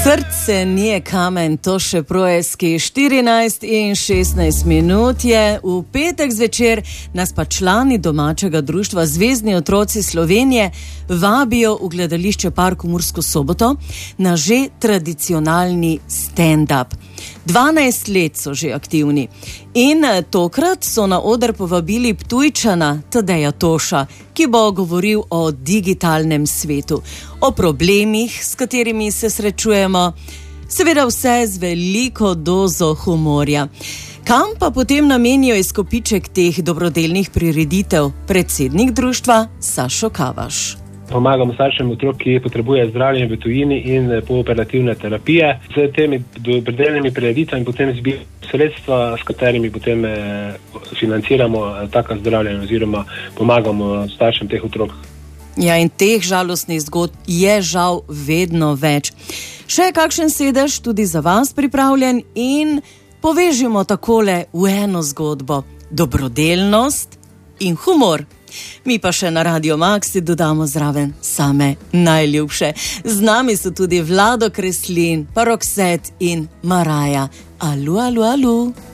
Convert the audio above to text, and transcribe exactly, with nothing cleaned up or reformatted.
Srce nije kamen, to še projeski. štirinajst in šestnajst minut je. V petek zvečer nas pa člani domačega društva Zvezdni otroci Slovenije vabijo v gledališče Parku Mursko Soboto na že tradicionalni stand-up. dvanajst let so že aktivni in tokrat so na oder povabili Ptujčana Tadeja Toša, ki bo govoril o digitalnem svetu, o problemih, s katerimi se srečujemo, seveda vse z veliko dozo humorja. Kam pa potem namenijo izkupiček teh dobrodelnih prireditev predsednik društva Sašo Kavaš? Pomagamo staršem otrok, ki potrebuje zdravljenje v tujini in pooperativne terapije. Z temi dobrodelnimi prireditvami potem zbiramo sredstva, s katerimi potem financiramo taka zdravljenja oziroma pomagamo staršem teh otrok. Ja, in teh žalostnih zgodb je žal vedno več. Še kakšen sedež tudi za vas pripravljen in povežimo takole v eno zgodbo. Dobrodelnost in humor. Mi pa še na Radio Maxi dodamo zraven same najljubše. Z nami so tudi Vlado Kreslin, pa Roxette in Maraja. Alu, alu, alu.